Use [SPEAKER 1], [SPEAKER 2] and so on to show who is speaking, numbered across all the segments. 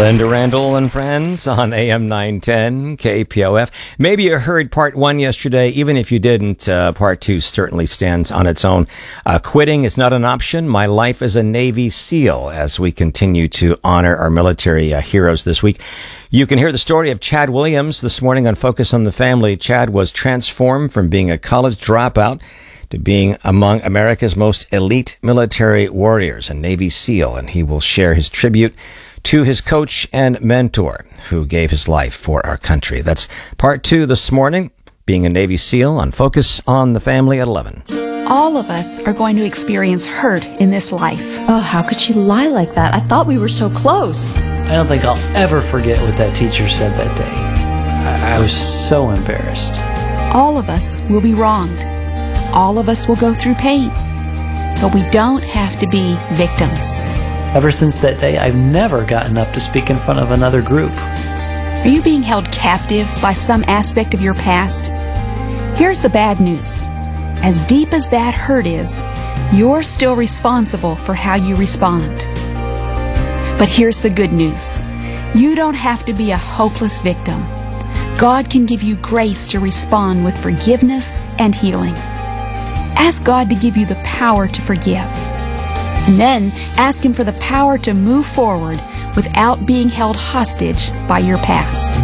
[SPEAKER 1] Linda Randall and friends on AM 910 KPOF. Maybe you heard part one yesterday. Even if you didn't, part two certainly stands on its own. Quitting is not an option. My life as a Navy SEAL as we continue to honor our military heroes this week. You can hear the story of Chad Williams this morning on Focus on the Family. Chad was transformed from being a college dropout to being among America's most elite military warriors, a Navy SEAL, and he will share his tribute to his coach and mentor who gave his life for our country. That's part two this morning, being a Navy SEAL on Focus on the Family at 11.
[SPEAKER 2] All of us are going to experience hurt in this life.
[SPEAKER 3] Oh, how could she lie like that? I thought we were so close.
[SPEAKER 4] I don't think I'll ever forget what that teacher said that day. I was so embarrassed.
[SPEAKER 2] All of us will be wronged. All of us will go through pain. But we don't have to be victims.
[SPEAKER 4] Ever since that day, I've never gotten up to speak in front of another group.
[SPEAKER 2] Are you being held captive by some aspect of your past? Here's the bad news. As deep as that hurt is, you're still responsible for how you respond. But here's the good news. You don't have to be a hopeless victim. God can give you grace to respond with forgiveness and healing. Ask God to give you the power to forgive. And then ask Him for the power to move forward without being held hostage by your past.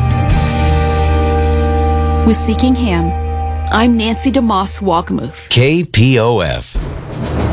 [SPEAKER 2] With Seeking Him, I'm Nancy DeMoss Walgamuth.
[SPEAKER 5] KPOF.